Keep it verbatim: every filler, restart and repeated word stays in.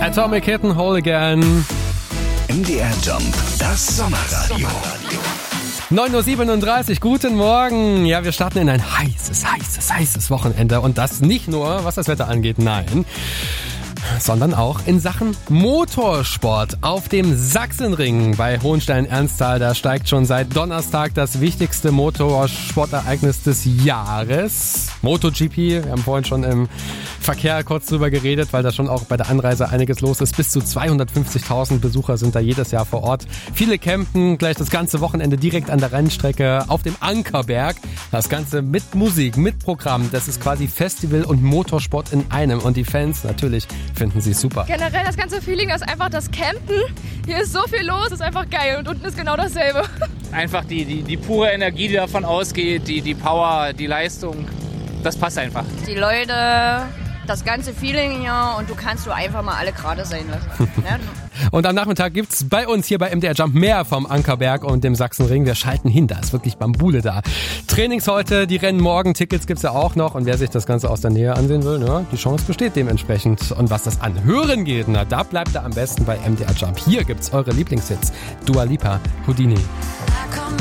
Atomic Kitten, Whole Again. M D R Jump, das Sommerradio. neun Uhr siebenunddreißig, guten Morgen. Ja, wir starten in ein heißes, heißes, heißes Wochenende. Und das nicht nur, was das Wetter angeht, nein, sondern auch in Sachen Motorsport. Auf dem Sachsenring bei Hohenstein-Ernsthal, da steigt schon seit Donnerstag das wichtigste Motorsportereignis des Jahres. MotoGP, wir haben vorhin schon im Verkehr kurz drüber geredet, weil da schon auch bei der Anreise einiges los ist. Bis zu zweihundertfünfzigtausend Besucher sind da jedes Jahr vor Ort. Viele campen gleich das ganze Wochenende direkt an der Rennstrecke auf dem Ankerberg. Das Ganze mit Musik, mit Programm. Das ist quasi Festival und Motorsport in einem. Und die Fans natürlich finden sie super. Generell das ganze Feeling, das ist einfach das Campen. Hier ist so viel los, ist einfach geil. Und unten ist genau dasselbe. Einfach die, die, die pure Energie, die davon ausgeht, die, die Power, die Leistung. Das passt einfach. Die Leute, das ganze Feeling hier und du kannst du einfach mal alle gerade sein lassen. Ne? Und am Nachmittag gibt's bei uns hier bei M D R Jump mehr vom Ankerberg und dem Sachsenring. Wir schalten hin, da ist wirklich Bambule da. Trainings heute, die Rennen morgen, Tickets gibt's ja auch noch. Und wer sich das Ganze aus der Nähe ansehen will, ja, die Chance besteht dementsprechend. Und was das Anhören geht, na, da bleibt er am besten bei M D R Jump. Hier gibt's eure Lieblingshits. Dua Lipa, Houdini. I come